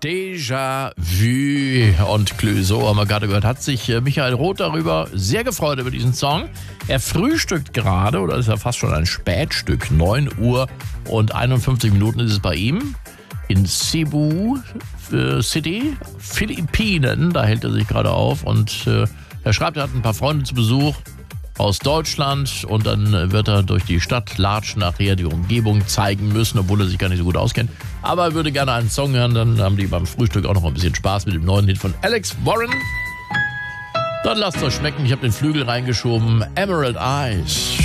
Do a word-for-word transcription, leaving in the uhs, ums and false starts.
Déjà-vu und Clouseau, haben wir gerade gehört, hat sich Michael Roth darüber sehr gefreut über diesen Song. Er frühstückt gerade, oder ist ja fast schon ein Spätstück, neun Uhr und einundfünfzig Minuten ist es bei ihm. In Cebu äh, City, Philippinen, da hält er sich gerade auf und äh, er schreibt, er hat ein paar Freunde zu Besuch aus Deutschland und dann wird er durch die Stadt latschen, nachher die Umgebung zeigen müssen, obwohl er sich gar nicht so gut auskennt. Aber er würde gerne einen Song hören, dann haben die beim Frühstück auch noch ein bisschen Spaß mit dem neuen Hit von Alex Warren. Dann lasst es euch schmecken, ich habe den Flügel reingeschoben, Emerald Eyes.